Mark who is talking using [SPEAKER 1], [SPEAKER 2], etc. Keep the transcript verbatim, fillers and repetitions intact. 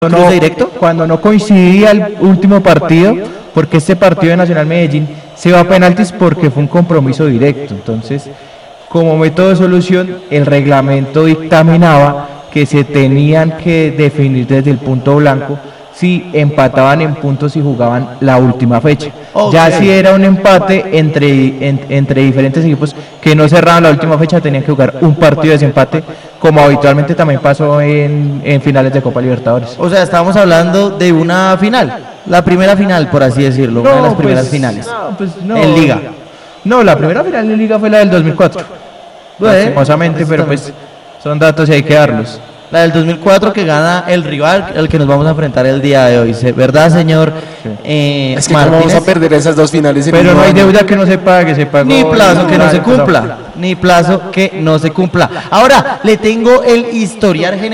[SPEAKER 1] No,
[SPEAKER 2] ¿Cruce directo?
[SPEAKER 1] cuando no coincidía el último partido, porque este partido de Nacional Medellín se va a penaltis porque fue un compromiso directo. Entonces, como método de solución, el reglamento dictaminaba que se tenían que definir desde el punto blanco si empataban en puntos y jugaban la última fecha.
[SPEAKER 2] Okay.
[SPEAKER 1] Ya si era un empate entre, en, entre diferentes equipos que no cerraban la última fecha, tenían que jugar un partido de desempate, como habitualmente también pasó en, en finales de Copa Libertadores.
[SPEAKER 2] O sea, estamos hablando de una final, la primera final, por así decirlo, una de las primeras
[SPEAKER 1] pues,
[SPEAKER 2] finales.
[SPEAKER 1] No, pues, no.
[SPEAKER 2] En Liga.
[SPEAKER 1] No, la primera final en Liga fue la del dos mil cuatro.
[SPEAKER 2] Bueno,
[SPEAKER 1] Lastimosamente, pero pues son datos y hay que darlos.
[SPEAKER 2] La del dos mil cuatro que gana el rival al que nos vamos a enfrentar el día de hoy, ¿verdad, señor?
[SPEAKER 1] Sí.
[SPEAKER 2] Eh,
[SPEAKER 3] Es que cómo vamos a perder esas dos finales en
[SPEAKER 1] Pero
[SPEAKER 3] un
[SPEAKER 1] no hay
[SPEAKER 3] año?
[SPEAKER 1] deuda que no se pague, se pagó.
[SPEAKER 2] Ni plazo que no se
[SPEAKER 1] Pero-
[SPEAKER 2] cumpla, ni plazo que no se cumpla. Ahora, le tengo el historial general.